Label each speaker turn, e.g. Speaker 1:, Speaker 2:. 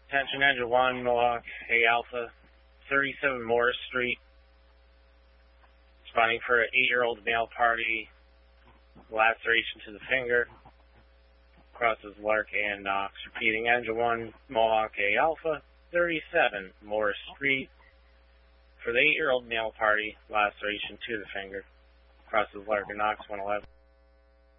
Speaker 1: Attention engine 1, Mohawk A Alpha, 37 Morris Street. Responding for an 8-year-old male party, laceration to the finger, crosses Lark and Knox. Repeating, engine 1, Mohawk A Alpha, 37 Morris Street. For the 8-year-old male party, laceration to the finger, crosses Lark and Knox, 111.